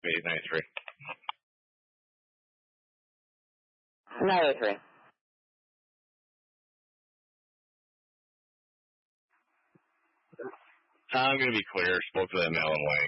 93. 93. I'm going to be clear. Spoke to that mail and White.